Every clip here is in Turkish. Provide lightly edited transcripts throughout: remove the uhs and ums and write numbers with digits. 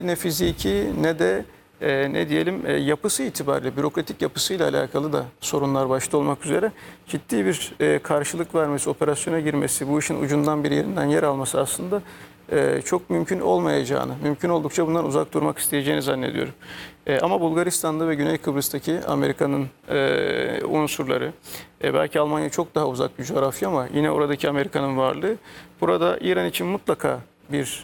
ne fiziki ne de ne diyelim yapısı itibariyle, bürokratik yapısıyla alakalı da sorunlar başta olmak üzere ciddi bir karşılık vermesi, operasyona girmesi, bu işin ucundan bir yerinden yer alması aslında çok mümkün olmayacağını, mümkün oldukça bundan uzak durmak isteyeceğini zannediyorum. Ama Bulgaristan'da ve Güney Kıbrıs'taki Amerika'nın unsurları, belki Almanya çok daha uzak bir coğrafya ama yine oradaki Amerika'nın varlığı, burada İran için mutlaka bir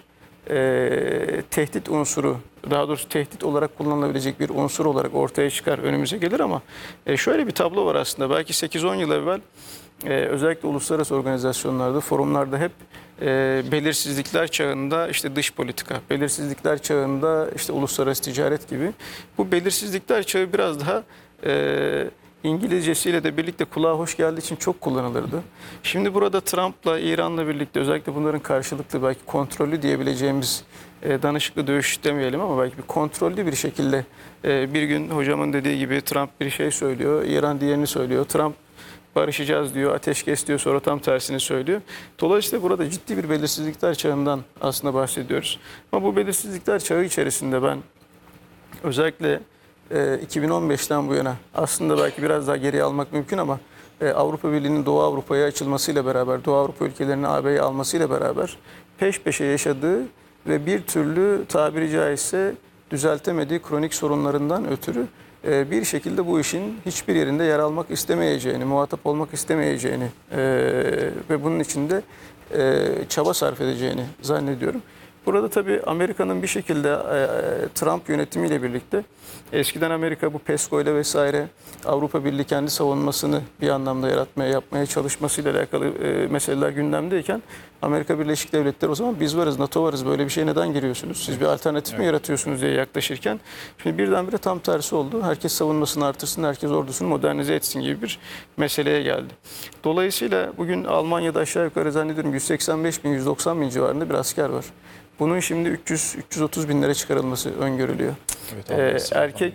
tehdit unsuru, daha doğrusu tehdit olarak kullanılabilecek bir unsur olarak ortaya çıkar, önümüze gelir ama şöyle bir tablo var aslında. Belki 8-10 yıl evvel özellikle uluslararası organizasyonlarda, forumlarda hep belirsizlikler çağında işte dış politika, belirsizlikler çağında işte uluslararası ticaret gibi. Bu belirsizlikler çağı biraz daha İngilizcesiyle de birlikte kulağa hoş geldiği için çok kullanılırdı. Şimdi burada Trump'la, İran'la birlikte özellikle bunların karşılıklı belki kontrollü diyebileceğimiz danışıklı dövüş demeyelim ama belki bir kontrollü bir şekilde bir gün hocamın dediği gibi Trump bir şey söylüyor, İran diğerini söylüyor. Trump barışacağız diyor, ateşkes diyor, sonra tam tersini söylüyor. Dolayısıyla burada ciddi bir belirsizlikler çağından aslında bahsediyoruz. Ama bu belirsizlikler çağı içerisinde ben özellikle 2015'ten bu yana aslında belki biraz daha geriye almak mümkün ama Avrupa Birliği'nin Doğu Avrupa'ya açılmasıyla beraber, Doğu Avrupa ülkelerinin AB'ye almasıyla beraber peş peşe yaşadığı ve bir türlü tabiri caizse düzeltemediği kronik sorunlarından ötürü bir şekilde bu işin hiçbir yerinde yer almak istemeyeceğini, muhatap olmak istemeyeceğini ve bunun için de çaba sarf edeceğini zannediyorum. Burada tabii Amerika'nın bir şekilde Trump yönetimiyle birlikte eskiden Amerika bu PESCO ile vesaire Avrupa Birliği kendi savunmasını bir anlamda yapmaya çalışmasıyla alakalı meseleler gündemdeyken Amerika Birleşik Devletleri o zaman biz varız, NATO varız, böyle bir şeye neden giriyorsunuz? Siz bir alternatif mi yaratıyorsunuz diye yaklaşırken şimdi birdenbire tam tersi oldu. Herkes savunmasını artırsın, herkes ordusunu modernize etsin gibi bir meseleye geldi. Dolayısıyla bugün Almanya'da aşağı yukarı zannediyorum 185 bin, 190 bin civarında bir asker var. Bunun şimdi 300-330 binlere çıkarılması öngörülüyor. Evet, erkek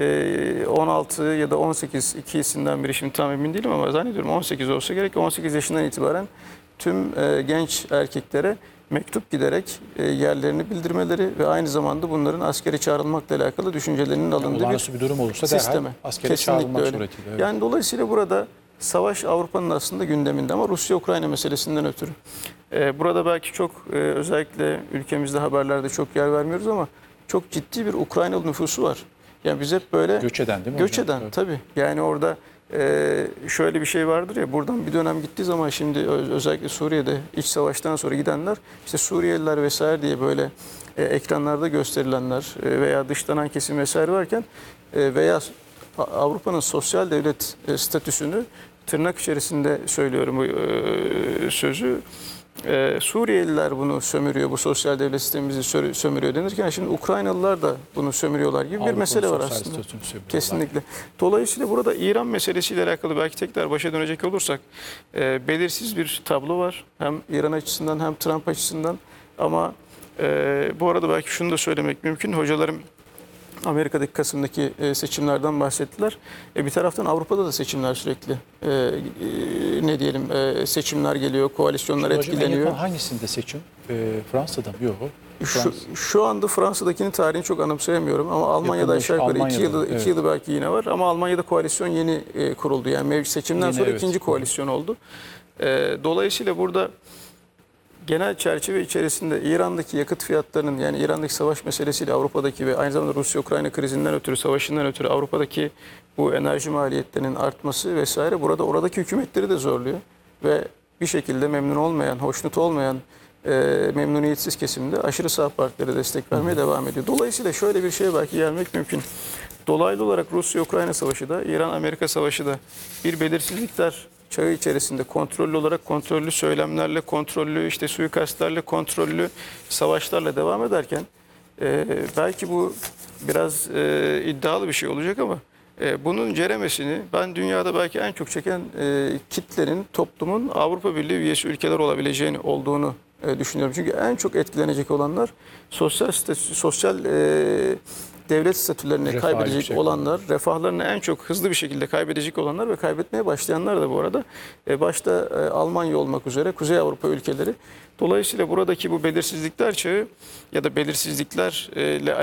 16 ya da 18 ikisinden biri şimdi tam emin değilim ama zannediyorum 18 olsa gerek. 18 yaşından itibaren tüm genç erkeklere mektup giderek yerlerini bildirmeleri ve aynı zamanda bunların askere çağrılmakla alakalı düşüncelerinin alındığı bir durum olursa sisteme. Askere çağrılmak suretiyle. Evet. Yani dolayısıyla burada savaş Avrupa'nın aslında gündeminde ama Rusya-Ukrayna meselesinden ötürü. Burada belki çok özellikle ülkemizde haberlerde çok yer vermiyoruz ama çok ciddi bir Ukraynalı nüfusu var. Yani biz hep böyle göç eden değil mi? Göç eden tabii. Yani orada şöyle bir şey vardır ya, buradan bir dönem gittiği zaman şimdi özellikle Suriye'de iç savaştan sonra gidenler işte Suriyeliler vesaire diye böyle ekranlarda gösterilenler veya dışlanan kesim vesaire varken veya Avrupa'nın sosyal devlet statüsünü tırnak içerisinde söylüyorum bu sözü. Suriyeliler bunu sömürüyor, bu sosyal devlet sistemimizi sömürüyor denirken şimdi Ukraynalılar da bunu sömürüyorlar gibi bir mesele var aslında. Kesinlikle. Dolayısıyla burada İran meselesiyle alakalı belki tekrar başa dönecek olursak belirsiz bir tablo var. Hem İran açısından hem Trump açısından ama bu arada belki şunu da söylemek mümkün. Hocalarım Amerika'daki Kasım'daki seçimlerden bahsettiler. Bir taraftan Avrupa'da da seçimler sürekli ne diyelim seçimler geliyor, koalisyonlar etkileniyor. Hangisinde seçim? Fransa'da mı? Yok. Şu anda Fransa'dakinin tarihini çok anımsayamıyorum ama Almanya'da aşağı yukarı 2 yılı belki yine var ama Almanya'da koalisyon yeni kuruldu. Yani mevcut seçimden sonra ikinci koalisyon oldu. Dolayısıyla burada genel çerçeve içerisinde İran'daki yakıt fiyatlarının yani İran'daki savaş meselesiyle Avrupa'daki ve aynı zamanda Rusya-Ukrayna krizinden ötürü, savaşından ötürü Avrupa'daki bu enerji maliyetlerinin artması vesaire burada oradaki hükümetleri de zorluyor. Ve bir şekilde memnun olmayan, hoşnut olmayan, memnuniyetsiz kesimde aşırı sağ partilere destek vermeye devam ediyor. Dolayısıyla şöyle bir şeye belki gelmek mümkün. Dolaylı olarak Rusya-Ukrayna savaşı da, İran-Amerika savaşı da bir belirsizlikler çağı içerisinde kontrollü olarak kontrollü söylemlerle, kontrollü işte suikastlerle, kontrollü savaşlarla devam ederken belki bu biraz iddialı bir şey olacak ama bunun ceremesini ben dünyada belki en çok çeken kitlenin, toplumun Avrupa Birliği üyesi ülkeler olduğunu düşünüyorum. Çünkü en çok etkilenecek olanlar sosyal devlet statülerini kaybedecek olanlar, refahlarını en çok hızlı bir şekilde kaybedecek olanlar ve kaybetmeye başlayanlar da bu arada başta Almanya olmak üzere Kuzey Avrupa ülkeleri. Dolayısıyla buradaki bu belirsizlikler çağı ya da belirsizliklerle